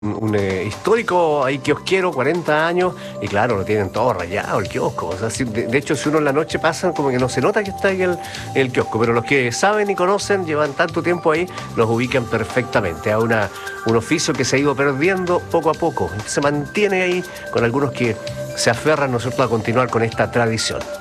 histórico ahí kiosquero, 40 años, y claro, lo tienen todo rayado el kiosco. O sea, de hecho, si uno en la noche pasa, como que no se nota que está ahí el kiosco, pero los que saben y conocen, llevan tanto tiempo ahí, los ubican perfectamente. Es un oficio que se ha ido perdiendo poco a poco, se mantiene ahí con algunos que se aferran, ¿no es cierto?, a continuar con esta tradición.